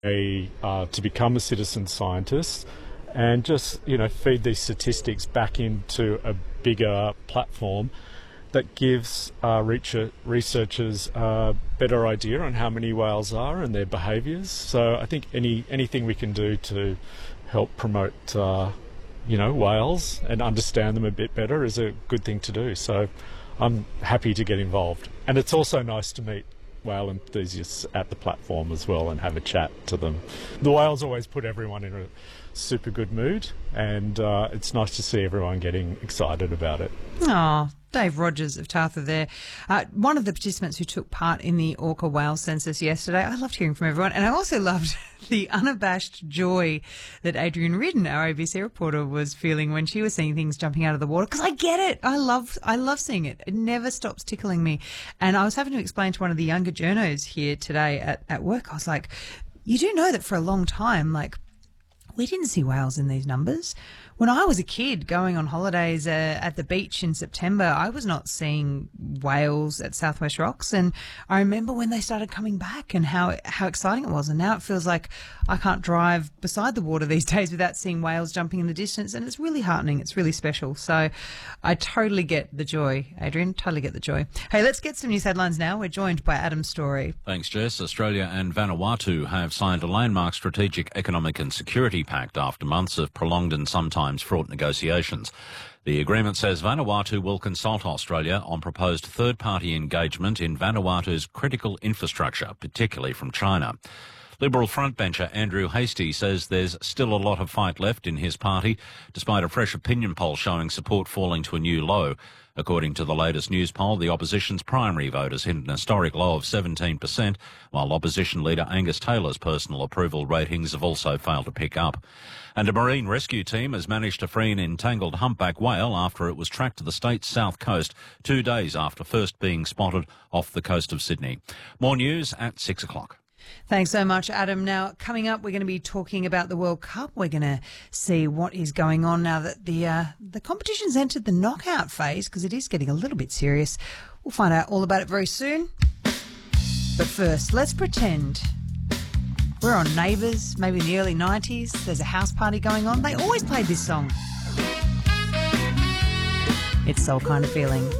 to become a citizen scientist and just, feed these statistics back into a bigger platform that gives researchers a better idea on how many whales are and their behaviours. So I think anything we can do to help promote, whales and understand them a bit better is a good thing to do. So I'm happy to get involved. And it's also nice to meet whale enthusiasts at the platform as well and have a chat to them. The whales always put everyone in a super good mood, and it's nice to see everyone getting excited about it. Oh, Dave Rogers of Tartha there. One of the participants who took part in the orca whale census yesterday. I loved hearing from everyone, and I also loved the unabashed joy that Adrian Ridden, our ABC reporter, was feeling when she was seeing things jumping out of the water. Because I get it. I love seeing it. It never stops tickling me. And I was having to explain to one of the younger journos here today at work. I was like, you do know that for a long time, we didn't see whales in these numbers. When I was a kid going on holidays at the beach in September, I was not seeing whales at Southwest Rocks. And I remember when they started coming back and how exciting it was. And now it feels like I can't drive beside the water these days without seeing whales jumping in the distance. And it's really heartening. It's really special. So I totally get the joy, Adrian, totally get the joy. Hey, let's get some news headlines now. We're joined by Adam Story. Thanks, Jess. Australia and Vanuatu have signed a landmark strategic economic and security pact after months of prolonged and sometimes fraught negotiations. The agreement says Vanuatu will consult Australia on proposed third-party engagement in Vanuatu's critical infrastructure, particularly from China. Liberal frontbencher Andrew Hastie says there's still a lot of fight left in his party, despite a fresh opinion poll showing support falling to a new low. According to the latest news poll, the opposition's primary voters hit an historic low of 17%, while opposition leader Angus Taylor's personal approval ratings have also failed to pick up. And a marine rescue team has managed to free an entangled humpback whale after it was tracked to the state's south coast 2 days after first being spotted off the coast of Sydney. More news at 6 o'clock. Thanks so much, Adam. Now, coming up, we're going to be talking about the World Cup. We're going to see what is going on now that the competition's entered the knockout phase, because it is getting a little bit serious. We'll find out all about it very soon. But first, let's pretend we're on Neighbours, maybe in the early 90s. There's a house party going on. They always played this song. It's Soul Kind of Feeling.